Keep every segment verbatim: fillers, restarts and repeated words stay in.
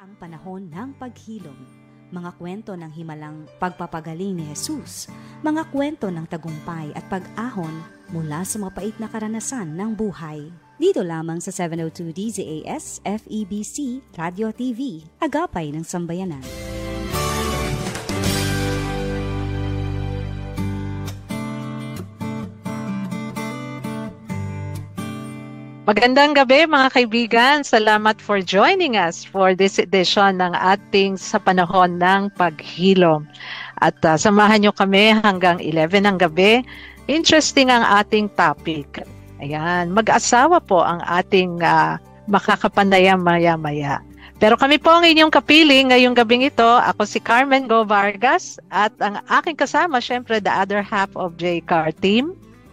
Ang panahon ng paghilom, mga kwento ng himalang pagpapagaling ni Jesus, mga kwento ng tagumpay at pag-ahon mula sa mapait na karanasan ng buhay. Dito lamang sa seven oh two D Z A S F E B C Radio T V, Agapay ng Sambayanan. Magandang gabi mga kaibigan. Salamat for joining us for this edition ng ating Sa Panahon ng Paghilom. At uh, samahan nyo kami hanggang eleven ng gabi. Interesting ang ating topic. Ayan, mag-asawa po ang ating uh, makakapanayam maya-maya. Pero kami po ang inyong kapiling ngayong gabing ito. Ako si Carmen Go Vargas at ang aking kasama, syempre, the other half of J C A R team.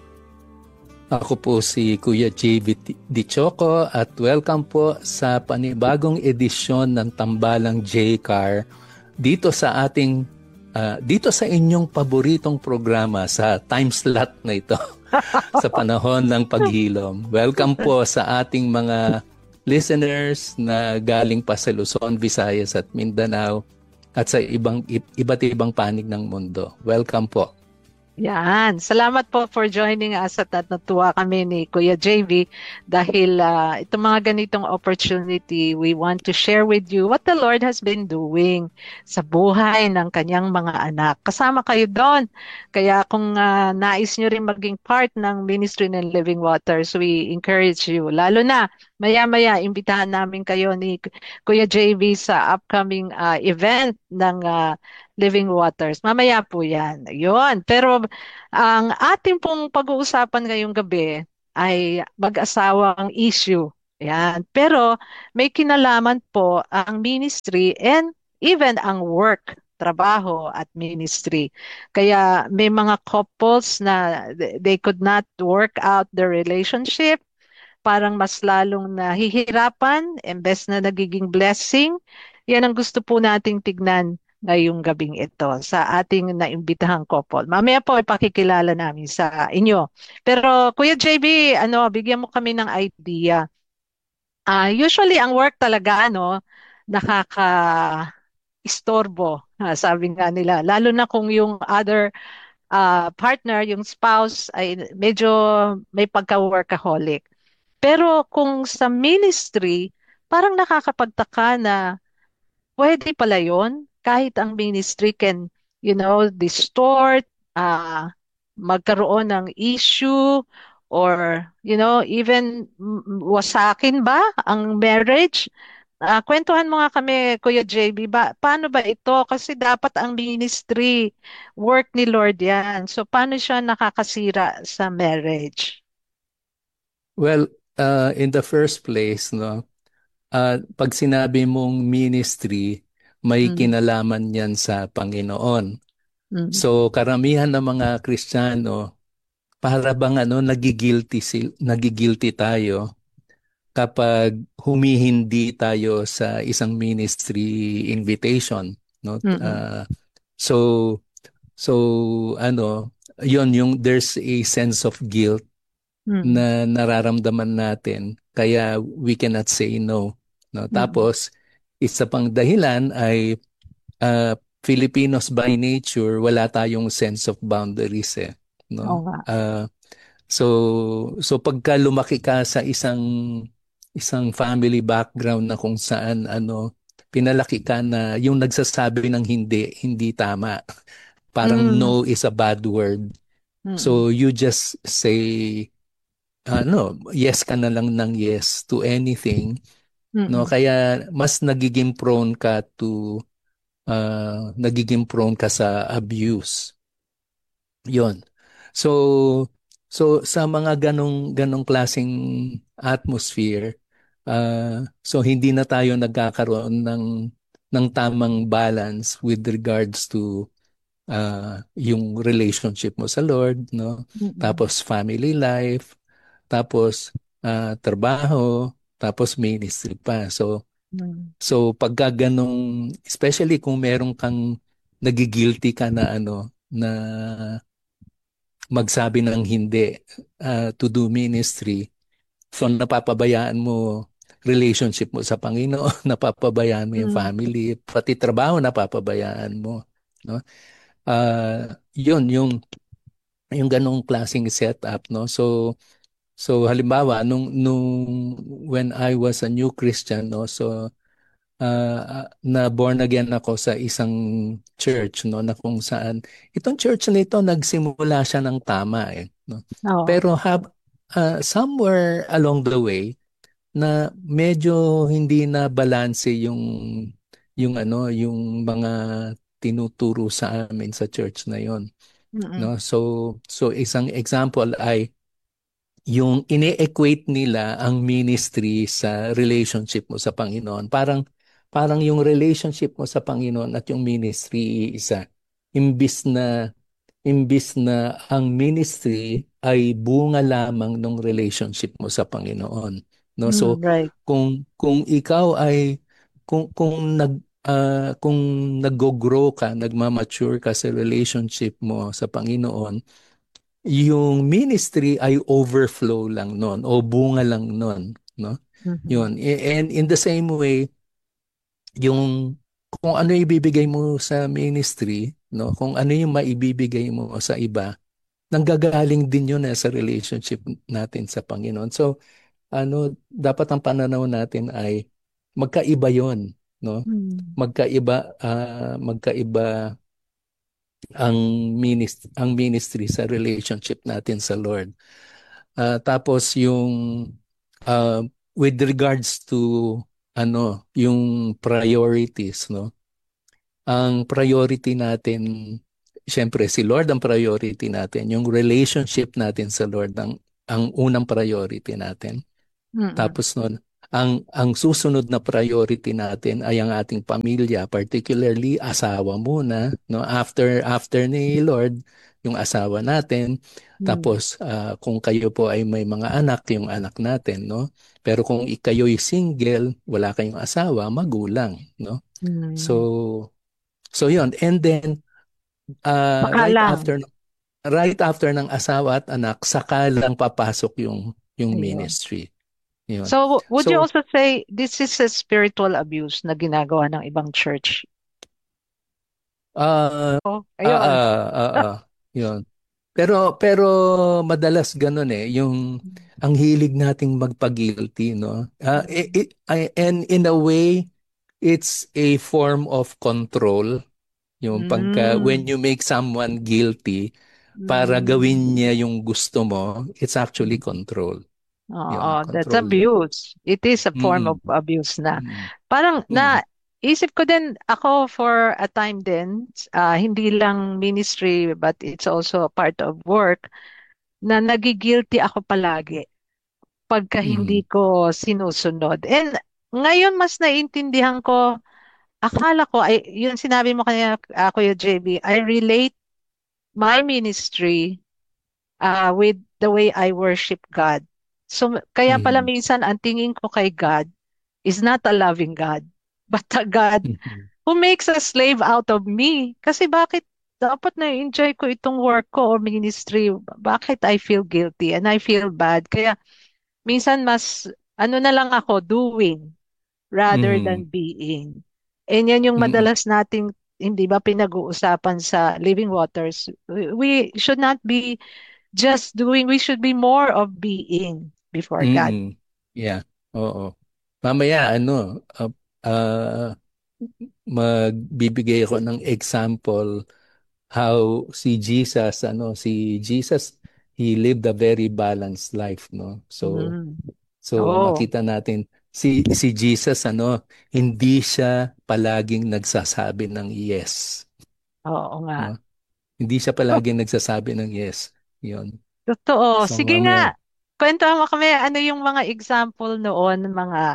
Ako po si Kuya J V Dichoco at welcome po sa panibagong edisyon ng Tambalang J C A R dito sa ating uh, dito sa inyong paboritong programa sa time slot na ito sa panahon ng paghilom. Welcome po sa ating mga listeners na galing pa sa Luzon, Visayas at Mindanao at sa ibang iba't ibang panig ng mundo. Welcome po. Yan. Salamat po for joining us at natuwa kami ni Kuya J V dahil uh, itong mga ganitong opportunity, we want to share with you what the Lord has been doing sa buhay ng kanyang mga anak. Kasama kayo doon. Kaya kung uh, nais nyo rin maging part ng Ministry ng Living Waters, we encourage you. Lalo na, maya-maya, imbitahan namin kayo ni Kuya J V sa upcoming uh, event ng uh, Living Waters. Mamaya po yan. Ayun. Pero ang ating pong pag-uusapan ngayong gabi ay mag-asawang issue. Yan. Pero may kinalaman po ang ministry and even ang work, trabaho at ministry. Kaya may mga couples na they could not work out their relationship. Parang mas lalong nahihirapan imbes na nagiging blessing. Yan ang gusto po nating tignan ngayong gabing ito sa ating naimbitahang couple. Mamaya po ipakikilala namin sa inyo. Pero Kuya J B, ano, bigyan mo kami ng idea. Uh, usually ang work talaga ano, nakaka-istorbo, uh, sabi nga nila. Lalo na kung yung other uh, partner, yung spouse ay medyo may pagka-workaholic. Pero kung sa ministry, parang nakakapagtaka na pwede pala yun. Kahit ang ministry can, you know, distort, uh, magkaroon ng issue, or, you know, even wasakin ba ang marriage? Uh, kwentuhan mo nga kami, Kuya J B, ba, paano ba ito? Kasi dapat ang ministry, work ni Lord yan. So, paano siya nakakasira sa marriage? Well, uh, in the first place, no, uh, pag sinabi mong ministry, may mm. kinalaman yan sa Panginoon. Mm. So karamihan ng mga Kristiyano, para bang ano, nagigilty, nagigilty tayo kapag humihindi tayo sa isang ministry invitation. No? Mm-hmm. Uh, so, so ano, yon yung there's a sense of guilt mm-hmm. na nararamdaman natin, kaya we cannot say no. No? Mm-hmm. Tapos, isa pang dahilan ay uh, Filipinos by nature, wala tayong sense of boundaries eh. No? Okay. Uh, so so pagka lumaki ka sa isang isang family background na kung saan ano pinalaki ka na yung nagsasabi ng hindi hindi tama. Parang mm. no is a bad word. Mm-mm. So you just say ano, yes ka na lang ng yes to anything. Mm-mm. No, kaya mas nagiging prone ka to Uh, nagiging prone ka sa abuse. Yon. So so sa mga ganong ganong klaseng atmosphere, uh, so hindi na tayo nagkakaroon ng ng tamang balance with regards to uh, yung relationship mo sa Lord, no? Mm-hmm. Tapos family life, tapos uh, trabaho, tapos ministry pa. So So pagka ganong, especially kung meron kang nagigilty ka na ano, na magsabi ng hindi uh, to do ministry, so napapabayaan mo relationship mo sa Panginoon, napapabayaan mo yung Mm. family, pati trabaho napapabayaan mo, no? Ah, yun yung yung ganong klaseng setup, no? So so halimbawa nung nung when I was a new Christian, no? So ah, na born again ako sa isang church, no, na kung saan itong church na ito nagsimula siya ng tama, eh, no. Oo. Pero hab ah, somewhere along the way na medyo hindi na balanse yung yung ano yung mga tinuturo sa amin sa church na yon, Mm. no. So so isang example ay yung ine-equate nila ang ministry sa relationship mo sa Panginoon. Parang parang yung relationship mo sa Panginoon at yung ministry isa. Imbis na imbis na ang ministry ay bunga lamang ng relationship mo sa Panginoon. No? Mm, So right. kung kung ikaw ay kung kung nag ah, kung nag-grow ka, nagma-mature ka sa relationship mo sa Panginoon, yung ministry ay overflow lang nun o bunga lang nun, no? Mhm. Yun. I- And in the same way, yung kung ano ibibigay mo sa ministry, no? Kung ano yung maibibigay mo sa iba, nanggagaling din yun eh, sa relationship natin sa Panginoon. So, ano, dapat ang pananaw natin ay magkaiba yon, no? Mm. Magkaiba, ah, magkaiba ang ministry, ang ministry sa relationship natin sa Lord. Ah, tapos yung ah, with regards to ano, yung priorities, no? Ang priority natin, syempre si Lord ang priority natin. Yung relationship natin sa Lord ang ang unang priority natin. Mm. Tapos nun, ang ang susunod na priority natin ay ang ating pamilya, particularly asawa muna, no? After after ni Lord, yung asawa natin. Mm. Tapos ah, kung kayo po ay may mga anak, yung anak natin, no? Pero kung kayo'y single, wala kayong asawa, magulang, no? Mm. So so yun. And then ah, Baka right lang. after right after ng asawa at anak, saka lang papasok yung yung Ayun. ministry. Yun. So, w- would you So also say this is a spiritual abuse na ginagawa ng ibang church? Ah, Oh, ah, ayun. ah, ah, ah, yun. Pero pero madalas ganun eh, yung ang hilig nating magpa-guilty, no? Ah, i- Mm. i- I- and in a way, it's a form of control. Yung pagka when Mm. you make someone guilty para Mm. gawin niya yung gusto mo, it's actually control. Yun, Oo, that's control yun. abuse. It is a form of Mm, abuse na. mm, Parang mm, na isip ko din ako for a time din, ah, hindi lang ministry but it's also a part of work na nagigilty ako palagi pagka mm, hindi ko sinusunod. And ngayon mas naiintindihan ko, akala ko ay yung sinabi mo kanina, uh, Kuya J B, I relate my ministry uh, with the way I worship God. So, kaya pala mm, minsan ang tingin ko kay God is not a loving God, but a God mm, who makes a slave out of me. Kasi bakit dapat na-enjoy ko itong work ko or ministry? Bakit I feel guilty and I feel bad? Kaya minsan mas ano na lang ako doing rather mm, than being. And yan yung mm, madalas nating hindi ba pinag-uusapan sa Living Waters. We we should not be just doing, we should be more of being before God. mm. Yeah. Oo. Mamaya ano, uh, uh, magbibigay ako ng example how si Jesus ano si Jesus, he lived a very balanced life, no? So Mm. so Oo, makita natin si si Jesus ano, hindi siya palaging nagsasabi ng yes, oo nga. no? Hindi siya palaging nagsasabi ng yes. 'Yon. Totoo. So Sige nga, mamaya. kwentuhan mo kami, ano yung mga example noon, mga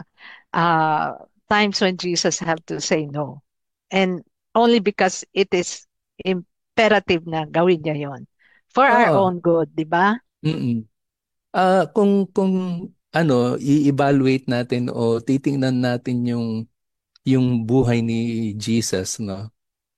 ah, times when Jesus have to say no. And only because it is imperative na gawin niya yon. For our Oo. own good, di ba? Mm. Ah, kung kung ano, i-evaluate natin o titingnan natin yung yung buhay ni Jesus, no?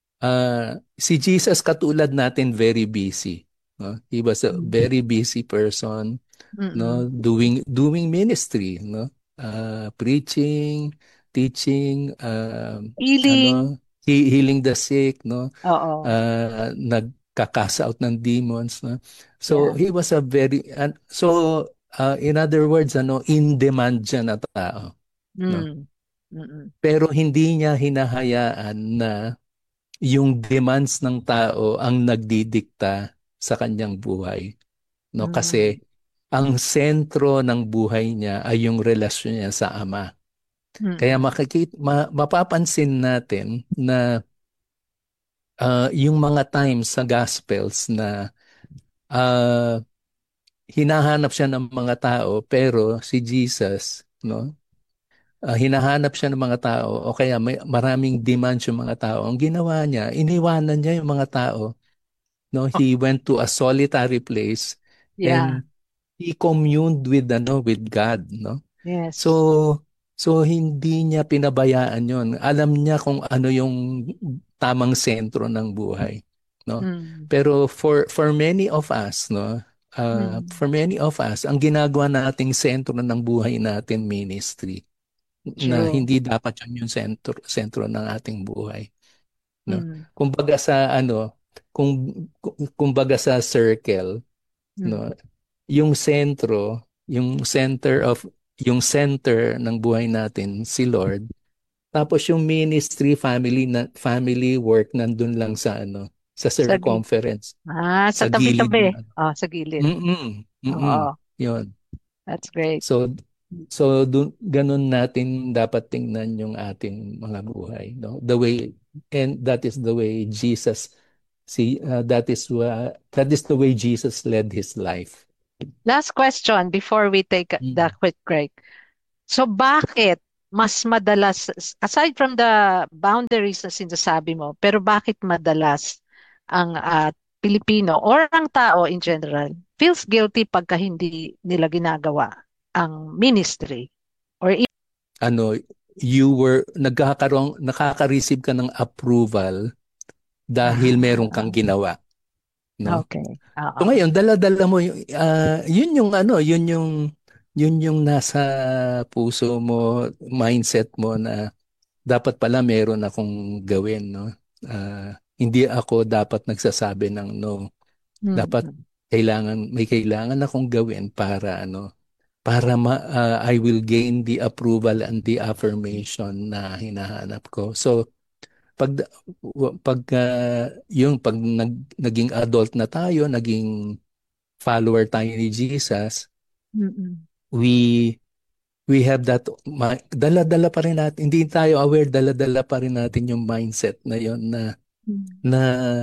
Ah, si Jesus katulad natin very busy, no? He was a Mm. very busy person, no? Mm-mm. Doing doing ministry, no? uh, preaching, teaching, uh, Healing. ano, he- healing the sick, no? Oo. Uh, nagkakasa out ng demons, no? So Yeah. he was a very uh, so uh, in other words, ano, in demand siya na tao, no? Mm. Mm-mm. Pero hindi niya hinahayaan na yung demands ng tao ang nagdidikta sa kanyang buhay, no? Mm. Kasi ang sentro ng buhay niya ay yung relasyon niya sa Ama. Kaya Mm-mm. makikita, ma, mapapansin natin na uh, yung mga times sa Gospels na uh, hinahanap siya ng mga tao, pero si Jesus, no? Uh, hinahanap siya ng mga tao o kaya may maraming demands yung mga tao. Ang ginawa niya, iniwanan niya yung mga tao, no? Oh, He went to a solitary place yeah. and he communed with ano with God, no? So Yes. so hindi niya pinabayaan 'yon. Alam niya kung ano yung tamang sentro ng buhay, no? Mm. Pero for for many of us, no, uh, Mm. for many of us, ang ginagawa nating sentro ng buhay natin ministry, na True. hindi dapat 'yun yung sentro sentro ng ating buhay, no? Mm. Kumbaga sa ano, kung kumbaga sa circle, no, Mm. yung sentro, yung center of yung center ng buhay natin si Lord. Tapos yung ministry, family na family work nandun lang sa ano, sa Sa gi- circumference, ah, sa sa gilid tabi-tabi. ng ano. Oh, sa gilid. Mm. Mm. Oo. 'Yon. That's great. So so dun, ganun natin dapat tingnan yung ating mga buhay, no? The way, and that is the way Jesus see uh, that is what that is the way Jesus led his life. Last question before we take the Mm. quick break. So bakit mas madalas, aside from the boundaries na sinasabi mo, pero bakit madalas ang ah, Pilipino or ang tao in general feels guilty pagka hindi nila ginagawa ang ministry? Or i- Ano, you were nagkakaroon nakaka-receive ka ng approval dahil meron kang ah, ginawa, no? okay. So Oo. ngayon, dala-dala mo yung ah, yun yung ano, yun yung yun yung nasa puso mo, mindset mo na dapat pala meron akong gawin, no? Ah, hindi ako dapat nagsasabi ng no. Dapat Mm. kailangan may kailangan akong gawin para ano, para ma, ah, I will gain the approval and the affirmation na hinahanap ko. So pag pag ah, yung pag nag, naging adult na tayo, naging follower tayo ni Jesus, Mm-mm. we we have that ma- dala-dala pa rin natin, hindi tayo aware, dala-dala pa rin natin yung mindset na yon na Mm. na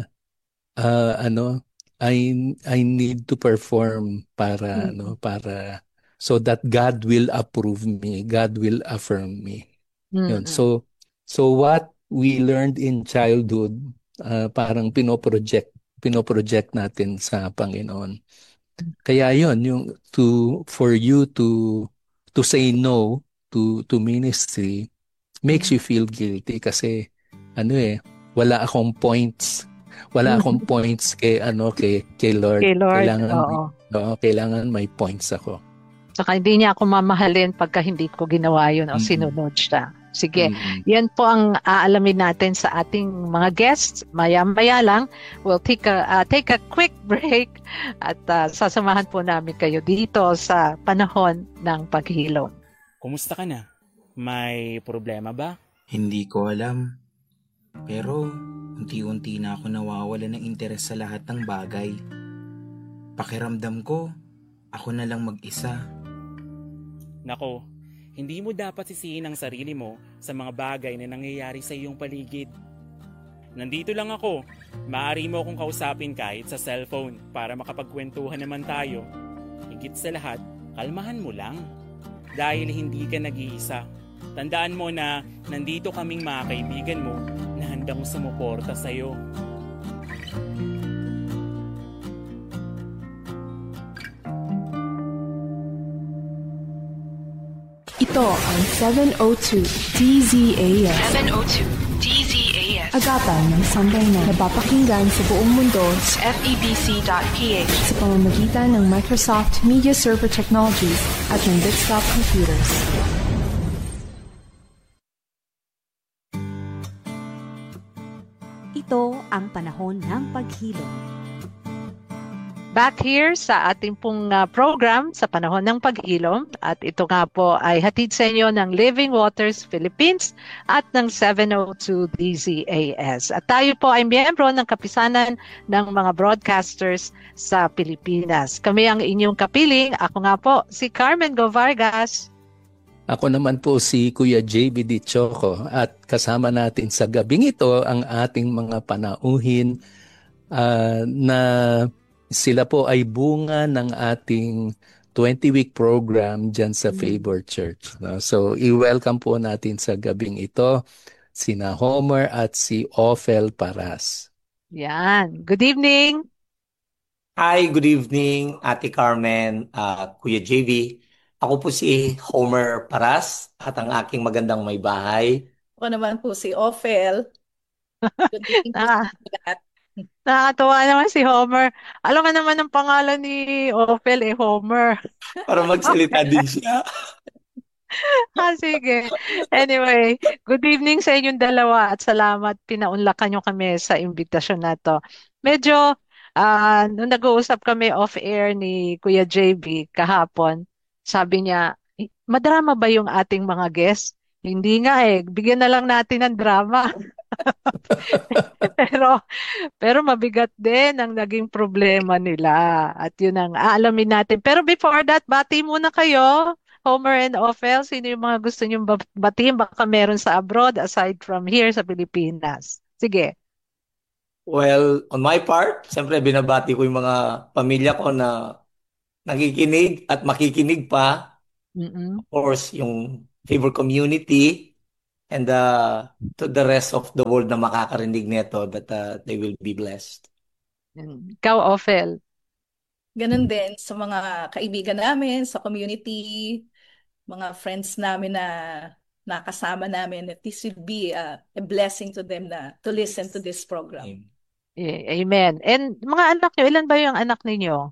ah, ano, I I need to perform para ano, Mm. para so that God will approve me, God will affirm me. Yun. Mm-mm. So so what we learned in childhood, ah, parang pinoproject pinoproject natin sa Panginoon. Kaya yun, yung to for you to to say no to to ministry makes you feel guilty kasi ano eh, wala akong points. Wala akong points kay ano kay kay Lord. Kay Lord, Kailangan may, oo. oo, kailangan may points ako. Saka hindi niya ako mamahalin pagka hindi ko ginawa yun o Mm-mm. sinunod siya. Sige, Mm-mm. yan po ang aalamin natin sa ating mga guests. Maya-maya lang, we'll take a, uh, take a quick break at uh, sasamahan po namin kayo dito sa panahon ng paghilom. Kumusta ka na? May problema ba? Hindi ko alam. Pero unti-unti na ako nawawala ng interes sa lahat ng bagay. Pakiramdam ko, ako na lang mag-isa. Nako, hindi mo dapat sisihin ang sarili mo sa mga bagay na nangyayari sa iyong paligid. Nandito lang ako. Maaari mo akong kausapin kahit sa cellphone para makapagkwentuhan naman tayo. Higit sa lahat, kalmahan mo lang. Dahil hindi ka nag-iisa. Tandaan mo na nandito kaming mga kaibigan mo na handang sumuporta sa'yo. Ito ang seven oh two D Z A S. seven oh two D Z A S. Agapan ng Sunday na napapakinggan sa buong mundo sa F E B C dot P H sa pamamagitan ng Microsoft Media Server Technologies at ng Desktop Computers. Ito ang panahon ng paghilom. Back here sa ating pong uh, program sa panahon ng paghilom, at ito nga po ay hatid sa inyo ng Living Waters Philippines at ng seven oh two D Z A S. At tayo po ay miyembro ng kapisanan ng mga broadcasters sa Pilipinas. Kami ang inyong kapiling. Ako nga po si Carmen Go Vargas. Ako naman po si Kuya J B Di Choco, at kasama natin sa gabing ito ang ating mga panauhin uh, na sila po ay bunga ng ating twenty-week program dyan sa Favor Church. No? So, i-welcome po natin sa gabing ito sina Homer at si Ophel Paras. Yan. Good evening. Hi, good evening, Ate Carmen, uh, Kuya J V. Ako po si Homer Paras at ang aking magandang may bahay. Ako naman po si Ophel. Good evening po sa lahat. Nakakatuwa naman si Homer. Alam nga naman ang pangalan ni Ophel eh, Homer. Para magsalita din siya. Ah, sige. Anyway, good evening sa inyong dalawa at salamat pinaunlakan nyo kami sa imbitasyon na to. Medyo, uh, nung nag-uusap kami off-air ni Kuya J B kahapon, sabi niya, madrama ba yung ating mga guests? Hindi nga eh, bigyan na lang natin ng drama. pero pero mabigat din ang naging problema nila at yun ang aalamin natin. Pero before that, bati muna kayo, Homer and Ophel. Sino yung mga gusto nyong batiin? Baka meron sa abroad aside from here sa Pilipinas. Sige. Well, on my part, siyempre binabati ko yung mga pamilya ko na nakikinig at makikinig pa. Mm-mm. Of course, yung Favor Community, and uh, to the rest of the world na makakarinig nito, that uh, they will be blessed. Ikaw, Ophel. Ganun din sa mga kaibigan namin, sa community, mga friends namin na nakasama namin, that this will be a, a blessing to them na to listen to this program. Amen. And mga anak nyo, ilan ba yung anak ninyo?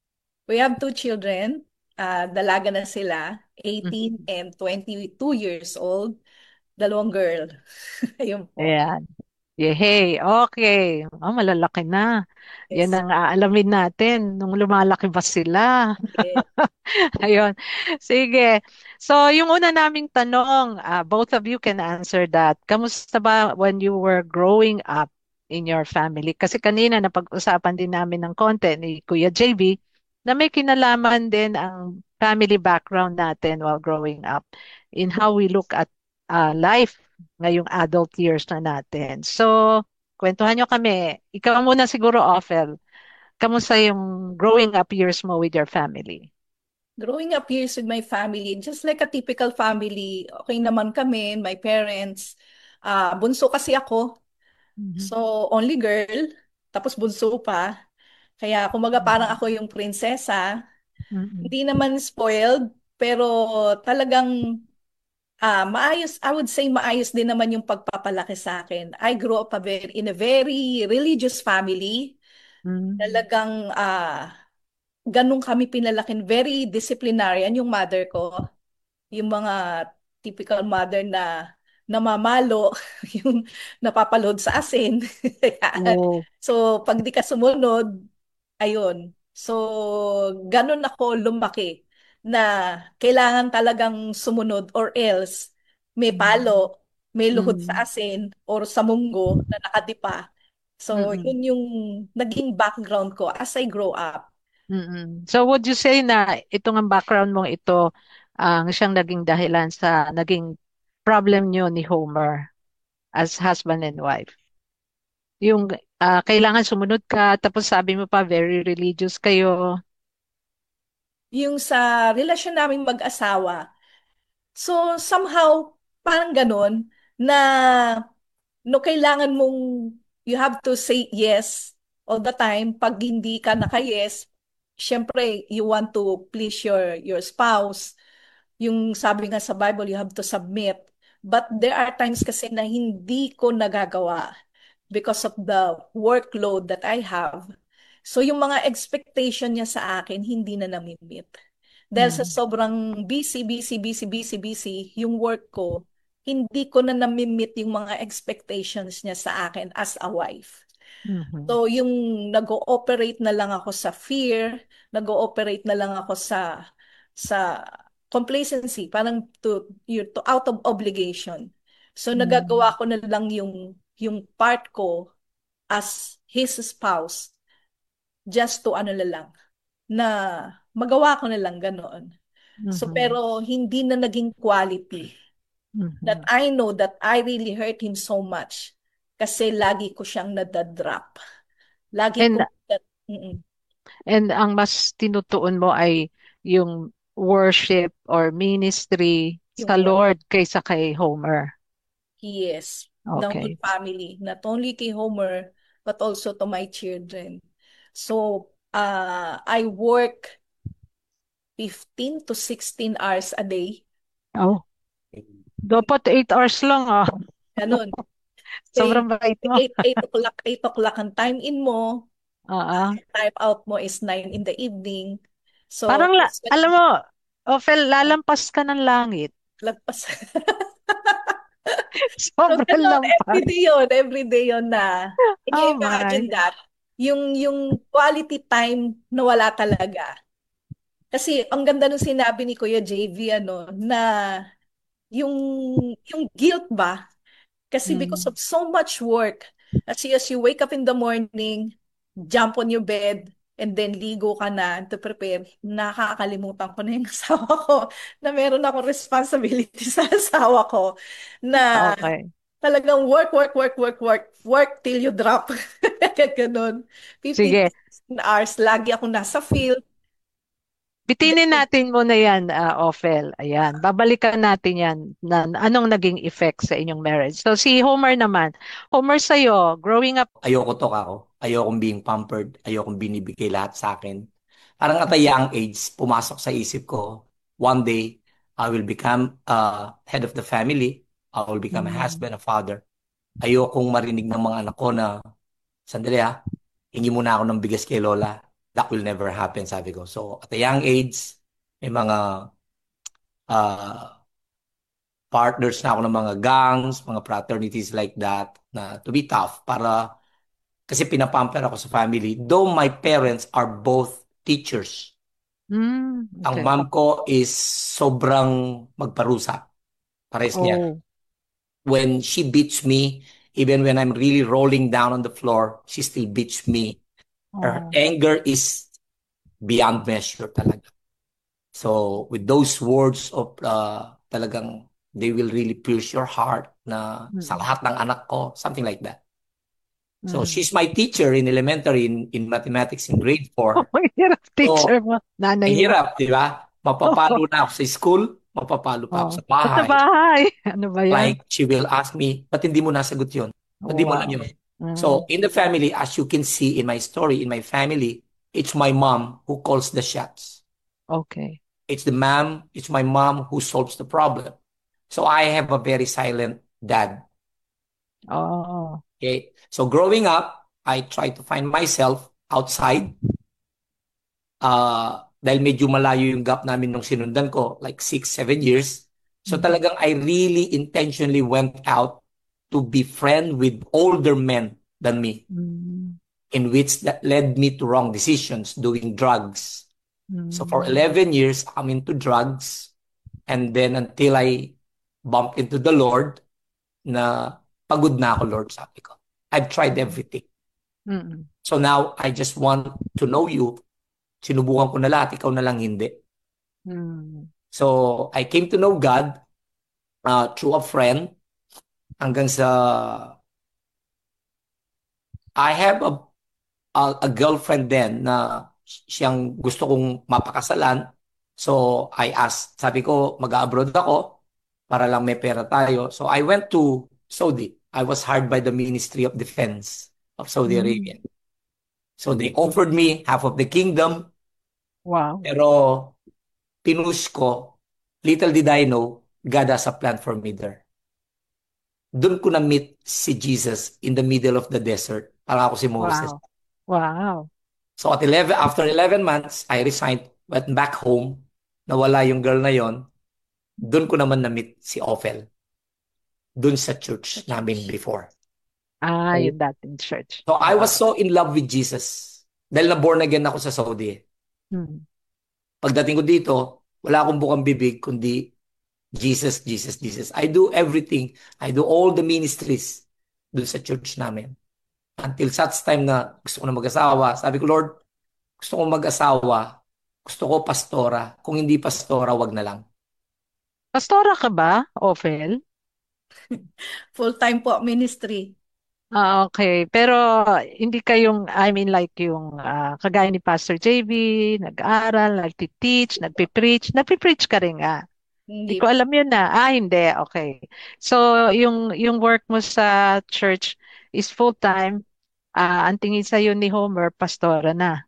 We have two children. Uh, dalaga na sila, eighteen mm-hmm. and twenty-two years old. Dalawang girl. Ayun po. Ayan. Yehey. Okay. Oh, malalaki na. Yes. Yan ang aalamin natin nung lumalaki ba sila. Yes. Ayun. Sige. So, yung una naming tanong, uh, both of you can answer that. Kamusta ba when you were growing up in your family? Kasi kanina napag-usapan din namin ng konti ni Kuya J B na may kinalaman din ang family background natin while growing up in how we look at Uh, life ngayong adult years na natin. So, kwentuhan nyo kami. Ikaw muna siguro, Ophel. Kamusta yung growing up years mo with your family? Growing up years with my family, just like a typical family, okay naman kami, my parents. Uh, bunso kasi ako. Mm-hmm. So, only girl. Tapos bunso pa. Kaya, kumaga parang ako yung prinsesa. Mm-hmm. Hindi naman spoiled, pero talagang Ah, maayos, I would say maayos din naman yung pagpapalaki sa akin. I grew up a very, in a very religious family. Mm. Talagang ah, ganun kami pinalakin. Very disciplinarian yung mother ko. Yung mga typical mother na namamalo, yung napapaload sa asin. Oh. So, pag di ka sumunod, ayun. So, ganun ako lumaki na kailangan talagang sumunod or else may palo, may luhod mm-hmm. sa asin or sa munggo na nakadipa. So, mm-hmm. yun yung naging background ko as I grow up. Mm-hmm. So, would you say na itong ang background mong ito ang uh, siyang naging dahilan sa naging problem nyo ni Homer as husband and wife? Yung uh, kailangan sumunod ka, tapos sabi mo pa very religious kayo. Yung sa relasyon naming mag-asawa. So, somehow, parang ganun, na no, kailangan mong, you have to say yes all the time. Pag hindi ka naka-yes, syempre, you want to please your, your spouse. Yung sabi nga sa Bible, you have to submit. But there are times kasi na hindi ko nagagawa because of the workload that I have. So, yung mga expectation niya sa akin, hindi na nami-meet. Dahil hmm. sa sobrang busy, busy, busy, busy, busy, yung work ko, hindi ko na namimit yung mga expectations niya sa akin as a wife. Mhm. So yung nag-ooperate na lang ako sa fear, nag-ooperate na lang ako sa sa complacency, parang to, you to out of obligation. So Mm. nagagawa ko na lang yung yung part ko as his spouse just to ano na lang na magawa ko na lang ganoon. So Mhm. pero hindi na naging quality that Mhm. I know that I really hurt him so much kasi lagi ko siyang nadadrop. Lagi And ko that, mm-mm. and ang mas tinutuon mo ay yung worship or ministry Yung sa work. Lord kaysa kay Homer. Yes, the whole Okay. family, not only kay Homer, but also to my children. So, uh, I work fifteen to sixteen hours a day. Oh, dapat eight hours lang ah. Ganun. Sobrang bait mo. eight, eight o'clock, eight o'clock ang time in mo. Oo. Time out mo is nine in the evening. So, Parang, la, that's when alam mo, Ophel, lalampas ka ng langit. lagpas. So, Sobrang ganun, lampas. everyday yun, everyday yun na. Can you Oh imagine my. that? Yung, yung quality time na wala talaga. Kasi ang ganda nung sinabi ni Kuya J V, ano, na yung, yung guilt ba? Kasi because Mm. of so much work, as you, as you wake up in the morning, jump on your bed, and then ligo ka na to prepare, nakakalimutan ko na yung asawa ko, na meron akong responsibility sa asawa ko, na Okay. talagang work, work, work, work, work, work till you drop. Ganun. fifteen Sige. hours, lagi ako nasa field. Bitinin natin mo na yan, uh, Ophel. Ayan. Babalikan natin yan na anong naging effect sa inyong marriage. So, si Homer naman. Homer, sa'yo, growing up. Ayoko to ako. Ayokong being pampered. Ayokong binibigay lahat sa akin. Parang at a young age, pumasok sa isip ko, one day, I will become uh, head of the family. I will become a Mm. husband, a father. Ayokong marinig ng mga anak ko na, sandali ha, hingi muna ako ng bigas kay Lola. That will never happen, sabi ko. So, at a young age, may mga uh, partners na ako ng mga gangs, mga fraternities like that, na to be tough para kasi pinapamper ako sa family. Though my parents are both teachers. Mm, Ang okay. mom ko is sobrang magparusa. Pares niya. Oh. When she beats me, even when I'm really rolling down on the floor, she still beats me. Her Oh. anger is beyond measure talaga. So with those words of uh, talagang they will really pierce your heart na sa Mm. lahat ng anak ko, something like that. So Mm. she's my teacher in elementary in, in mathematics in grade four. Oh, hirap teacher mo. Nanay Ang mo. hirap, di ba? Mapapalo na ako sa school, mapapalo pa ako Oh. sa Ba't sa bahay. bahay? Ano ba yan? Like, she will ask me, ba't hindi mo nasagot yun? Ba't di mo alam Wow. yun? Mm. So, in the family, as you can see in my story, in my family, it's my mom who calls the shots. Okay. It's the mom, it's my mom who solves the problem. So, I have a very silent dad. Oh. Okay? So, growing up, I try to find myself outside. Uh, dahil medyo malayo yung gap namin nung sinundan ko, like six, seven years. So Mhm. talagang I really intentionally went out to be friend with older men than me, Mm. in which that led me to wrong decisions, doing drugs. So for Mm. eleven years, I'm into drugs. And then until I bumped into the Lord, na pagod na ako, Lord, sabi ko. I've tried everything. Mm. So now I just want to know you. Sinubukan ko na lahat, ikaw na lang hindi. Mm. So, I came to know God uh, through a friend hanggang sa I have a, a, a girlfriend then na siyang gusto kong mapakasalan. So, I asked, sabi ko, mag-abroad ako para lang may pera tayo. So, I went to Saudi. I was hired by the Ministry of Defense of Saudi Mm. Arabia. So, they offered me half of the kingdom. Wow. Pero pinush ko, little did I know, God has a plan for me there. Doon ko na-meet si Jesus in the middle of the desert. Parang ako si Moses. Wow. Wow. So at eleven, after eleven months, I resigned, went back home, nawala yung girl na yon. Doon ko naman na-meet si Ophel. dun sa church namin before. Ah, So, yung dating church. so I was so in love with Jesus. Dahil na born again ako sa Saudi. Hmm. Pagdating ko dito, wala akong bukang bibig kundi Jesus, Jesus, Jesus. I do everything. I do all the ministries dun sa church namin. Until such time na gusto ko na mag-asawa, sabi ko, Lord, gusto ko mag-asawa, gusto ko pastora. Kung hindi pastora, wag na lang. Pastora ka ba, Ophel? Full-time po ministry. Ah, okay. Pero hindi kayong, I mean like yung ah, kagaya ni Pastor J B, nag-aaral, nagti-teach, nagpi-preach, nagpi-preach ka rin nga. Hindi Hindi ko alam yun na. Ah, hindi. Okay. So, yung yung work mo sa church is full-time. Ah, ang tingin sa'yo ni Homer, pastora na.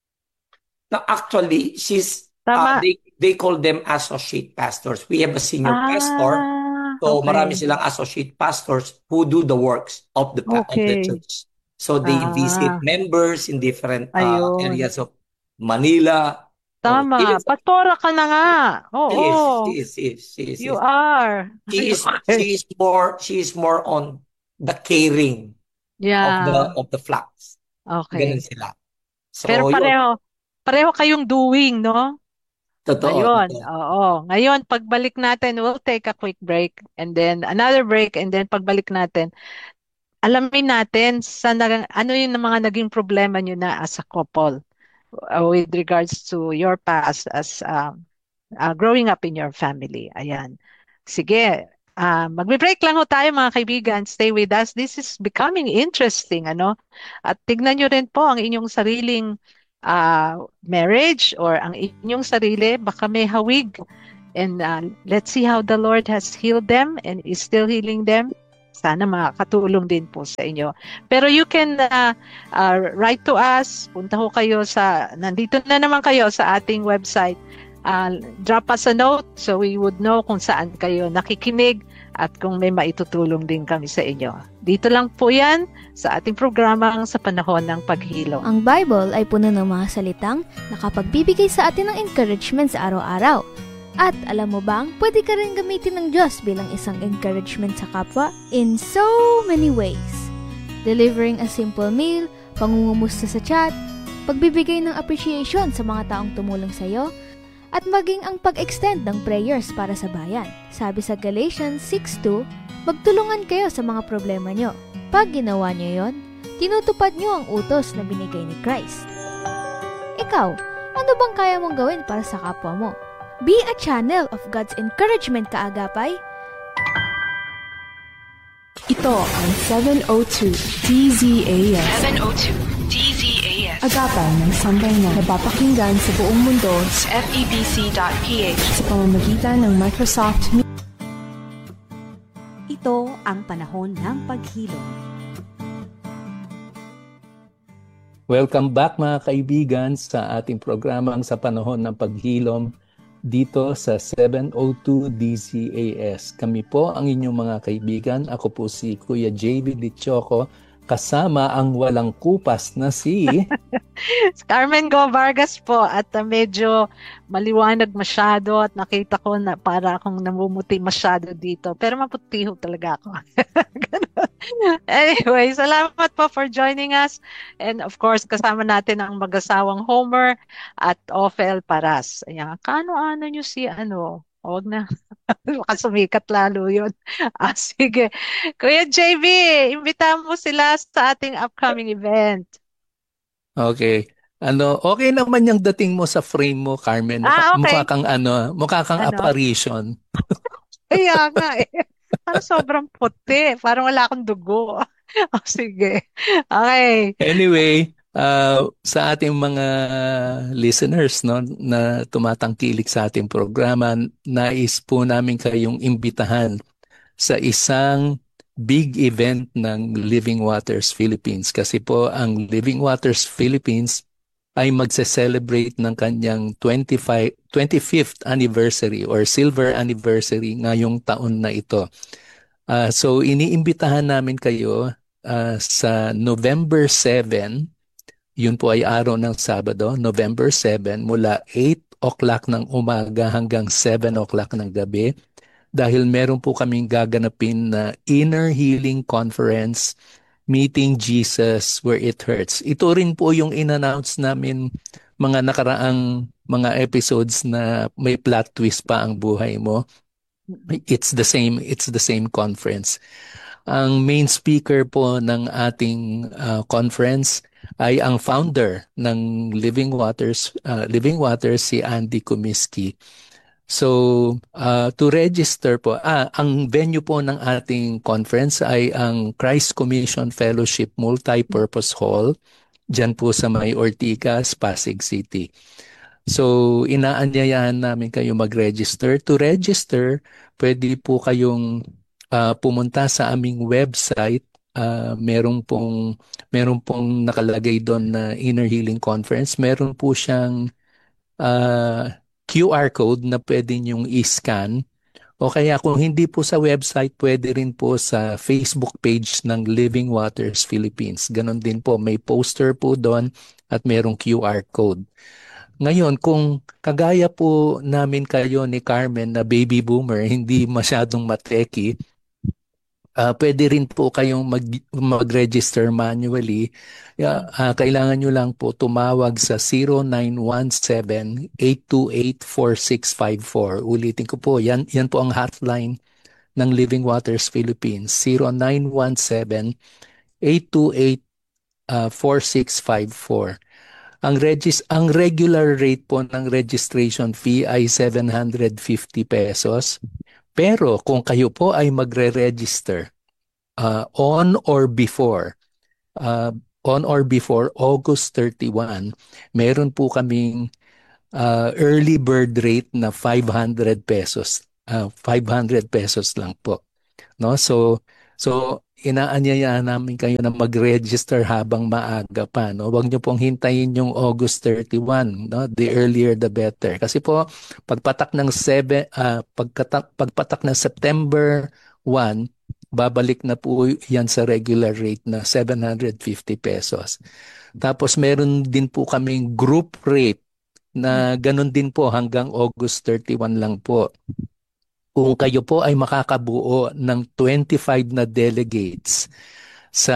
Now, actually, she's, uh, Tama. they, they call them associate pastors. We have a senior pastor. Ah, So marami okay. silang associate pastors who do the works of the pa- of the Okay. church. So they visit Ah, members in different uh, ayun. areas of Manila. Or even Tama. Pastora ka na nga. she is, Oo. she is, she is, she is, she You is. are. She Ay, is, okay. she is more, she is more on the caring of the Yeah. of the flocks. Okay. Ganun sila. Pero So yun, pareho, pareho kayong doing, no? totoo, Ngayon, totoo. oo. Ngayon, pagbalik natin, we'll take a quick break and then another break and then pagbalik natin, alamin natin sa nag- ano yung mga naging problema nyo na as a couple uh, with regards to your past as um, uh, growing up in your family. Ayan. Sige. Uh, magbe-break lang ho tayo mga kaibigan. Stay with us. This is becoming interesting, ano? At tignan nyo rin po ang inyong sariling uh, marriage or ang inyong sarili. Baka may hawig. And uh, let's see how the Lord has healed them and is still healing them. Sana makakatulong din po sa inyo. Pero you can uh, uh, write to us. Punta ho kayo sa, nandito na naman kayo sa ating website. Uh, drop us a note so we would know kung saan kayo nakikinig at kung may maitutulong din kami sa inyo. Dito lang po yan sa ating programang Sa Panahon ng Paghilom. Ang Bible ay puno ng mga salitang nakapagbibigay sa atin ng encouragement sa araw-araw. At alam mo bang, pwede ka rin gamitin ng Diyos bilang isang encouragement sa kapwa in so many ways. Delivering a simple meal, pangungumusta sa chat, pagbibigay ng appreciation sa mga taong tumulong sa iyo, at maging ang pag-extend ng prayers para sa bayan. Sabi sa Galatians six two, magtulungan kayo sa mga problema nyo. Pag ginawa nyo yon, tinutupad nyo ang utos na binigay ni Christ. Ikaw, ano bang kaya mong gawin para sa kapwa mo? Be a channel of God's encouragement, kaagapay. Ito ang seven oh two D Z A S. seven oh two D Z A S. Agapan ng sambayanan na napapakinggan sa buong mundo sa F E B C dot P H sa pamamagitan ng Microsoft. Ito ang panahon ng paghilom. Welcome back mga kaibigan sa ating programang Sa Panahon ng Paghilom dito sa seven oh two D Z A S. Kami po ang inyong mga kaibigan. Ako po si Kuya J B Lichoco, kasama ang walang kupas na si Carmen Go Vargas po at uh, medyo maliwanag masyado at nakita ko na para akong namumuti masyado dito. Pero maputi ho talaga ako. Anyway, salamat po for joining us. And of course, kasama natin ang mag-asawang Homer at Ophel Paras. Ayan, kaano-ano nyo si ano? Huwag na. Baka sumikat lalo yun. Ah, sige. Kuya J B, imbita mo sila sa ating upcoming event. Okay. Ano, okay naman yung dating mo sa frame mo, Carmen. Mukha, Ah, okay. mukha kang ano, mukha kang Ano? apparition. Kaya nga eh. Parang sobrang puti. Parang wala akong dugo. Oh, sige. Okay. Anyway, uh, sa ating mga listeners no, na tumatangkilik sa ating programa, nais po namin kayong imbitahan sa isang big event ng Living Waters Philippines. Kasi po ang Living Waters Philippines ay magse-celebrate ng kanyang twenty-five, twenty-fifth anniversary or silver anniversary ngayong taon na ito. Uh, so iniimbitahan namin kayo uh, sa November seventh, yun po ay araw ng Sabado, November seventh, mula eight o'clock ng umaga hanggang seven o'clock ng gabi. dahil meron po kaming gaganapin na Inner Healing Conference, Meeting Jesus Where It Hurts. Ito rin po yung in-announce namin mga nakaraang mga episodes na may plot twist pa ang buhay mo. It's the same, it's the same conference. Ang main speaker po ng ating uh, conference ay ang founder ng Living Waters, uh, Living Waters, si Andy Kumiski. So, uh, to register po, ah, ang venue po ng ating conference ay ang Christ Commission Fellowship Multipurpose Hall, dyan po sa May Ortigas, Pasig City. So, inaanyayahan namin kayo mag-register. To register, pwede po kayong uh, pumunta sa aming website. Uh, meron pong meron pong nakalagay doon na Inner Healing Conference. Meron po siyang uh, Q R code na pwede niyong i-scan. O kaya kung hindi po sa website, pwede rin po sa Facebook page ng Living Waters Philippines. Ganon din po, may poster po doon at merong Q R code. Ngayon, kung kagaya po namin kayo ni Carmen na baby boomer, hindi masyadong mateki, uh, pwede rin po kayong mag, mag-register manually. Uh, uh, kailangan nyo lang po tumawag sa zero nine one seven, eight two eight, four six five four. Ulitin ko po, yan, yan po ang hotline ng Living Waters Philippines, zero nine one seven, eight two eight, four six five four. Ang regis ang regular rate po ng registration fee ay seven hundred fifty pesos. Pero kung kayo po ay magre-register uh, on or before uh, on or before August thirty-first, meron po kaming uh, early bird rate na five hundred pesos. Uh, five hundred pesos lang po. No? So so inaanyayahan namin kayo na mag-register habang maaga pa, no? Huwag niyo pong hintayin yung August thirty-first, no? The earlier the better. Kasi po pagpatak ng seven uh, pagpatak pagpatak ng September first, babalik na po yan sa regular rate na seven hundred fifty pesos. Tapos meron din po kaming group rate na ganun din po hanggang August thirty-first lang po. Kung kayo po ay makakabuo ng twenty-five na delegates sa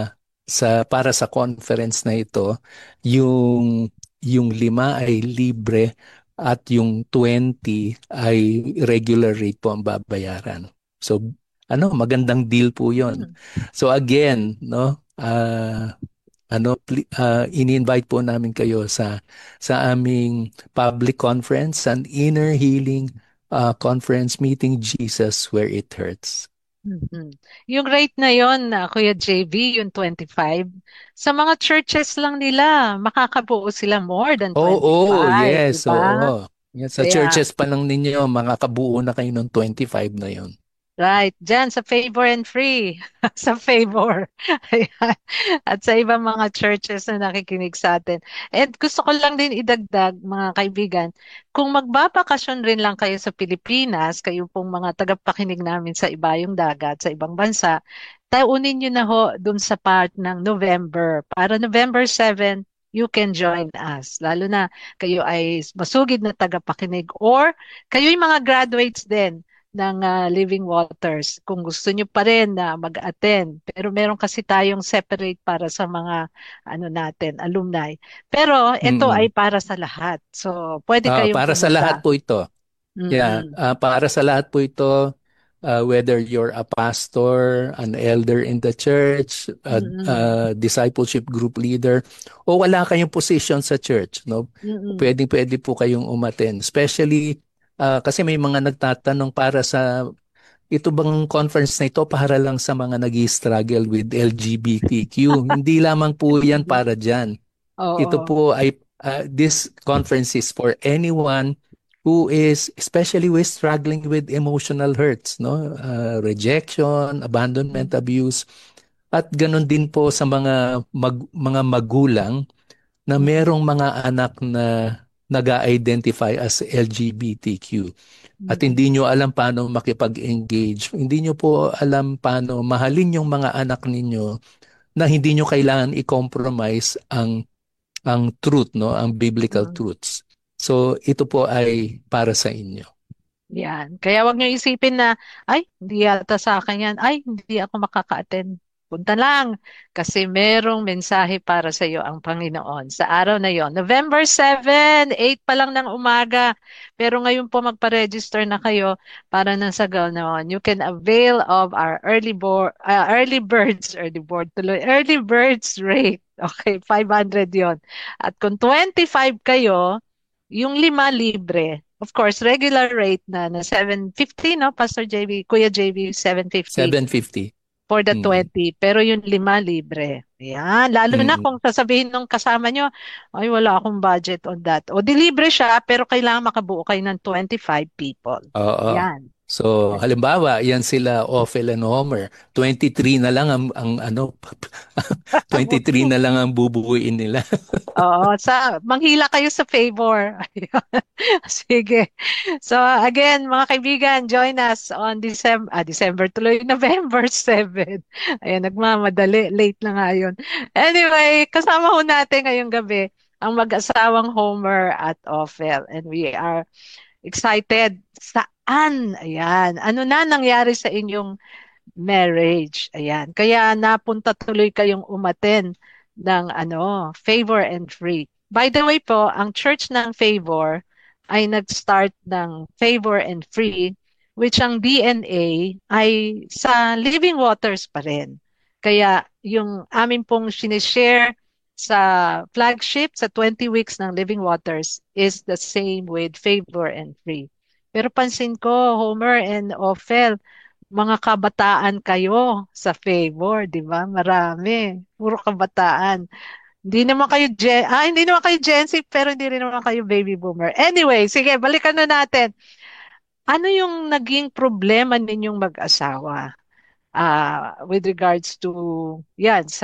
sa para sa conference na ito, yung yung lima ay libre at yung twenty ay regular rate po ang babayaran. So ano, magandang deal po 'yon. So again, no, uh, ano uh, ini-invite po namin kayo sa sa aming public conference, an Inner Healing Uh, conference, Meeting Jesus Where It Hurts. Mm-hmm. Yung rate na yon na Kuya J V, yung twenty-five, sa mga churches lang nila, makakabuo sila more than oh, twenty-five. Oh, yes. Diba? Oo. Yan, sa Kaya, churches pa lang ninyo, makakabuo na kayo ng twenty-five na yon. Right. Diyan sa Favor and Free. Sa Favor. At sa ibang mga churches na nakikinig sa atin. And gusto ko lang din idagdag, mga kaibigan, kung magbabakasyon rin lang kayo sa Pilipinas, kayo pong mga tagapakinig namin sa ibayong dagat, sa ibang bansa, taunin nyo na ho dun sa part ng November. Para November seventh, you can join us. Lalo na kayo ay masugid na tagapakinig or kayo yung mga graduates din ng uh, Living Waters. Kung gusto nyo pa rin na mag-attend. Pero meron kasi tayong separate para sa mga ano natin, alumni. Pero ito mm-hmm. ay para sa lahat. So, pwede uh, kayong para pumunta. Sa lahat po ito. Mm-hmm. Yeah, uh, para sa lahat po ito, uh, whether you're a pastor, an elder in the church, a, mm-hmm. uh, discipleship group leader, o wala kayong position sa church, no? Mm-hmm. Pwede-pwede po kayong umattend. Especially Uh, kasi may mga nagtatanong para sa ito bang conference na ito para lang sa mga nag-struggle with L G B T Q. Hindi lamang po yan para dyan. Oh, ito po ay, uh, this conference is for anyone who is, especially with struggling with emotional hurts, no? Uh, rejection, abandonment, abuse. At ganun din po sa mga, mag, mga magulang na merong mga anak na nag-identify as L G B T Q. At hindi nyo alam paano makipag-engage. Hindi nyo po alam paano mahalin yung mga anak ninyo na hindi nyo kailangan i-compromise ang ang truth, no, ang biblical mm-hmm. truths. So ito po ay para sa inyo. Yan. Kaya wag niyo isipin na, ay, hindi yata sa akin yan. Ay, hindi ako makaka-attend. Punta lang. Kasi merong mensahe para sa iyo ang Panginoon sa araw na yon. November seventh, eight pa lang ng umaga. Pero ngayon po magpa-register na kayo para nang sa ganoon. You can avail of our early board, uh, early birds, early board tuloy, early birds rate. Okay, five hundred yon. At kung twenty-five kayo, yung lima libre. Of course, regular rate na na seven fifty, no? Pastor J B, Kuya J B, seven fifty seven fifty. for the Mm. twenty. Pero yung lima libre. Ayan. Lalo na Mm. kung sasabihin nung kasama nyo, ay wala akong budget on that. O di libre siya, pero kailangan makabuo kayo ng twenty-five people. Oo. Yan. So, halimbawa, yan sila Ophel and Homer. twenty-three na lang ang, ang ano, twenty-three na lang ang bubuuin nila. Oo, sa manghila kayo sa favor. Sige. So again, mga kaibigan, join us on December, ah, December tuloy, November seventh. Ayan, nagmamadali, late na nga yun. Anyway, kasama ho natin ngayong gabi ang mag-asawang Homer at Ophel. And we are excited. Saan? Ayan. Ano na nangyari sa inyong marriage? Ayan. Kaya napunta tuloy kayong umaten ng ano, Favor and Free. By the way po, ang Church ng Favor ay nag-start ng Favor and Free, which ang D N A ay sa Living Waters pa rin. Kaya yung amin pong sinishare sa flagship sa twenty weeks ng Living Waters is the same with Favor and Free. Pero pansin ko, Homer and Ophel, mga kabataan kayo sa Favor, di ba? Marami. Puro kabataan. Hindi naman kayo Gen, ah, hindi naman kayo Gen Z, pero hindi rin naman kayo baby boomer. Anyway, sige, balikan na natin. Ano yung naging problema ninyong mag-asawa? Uh, with regards to, yan,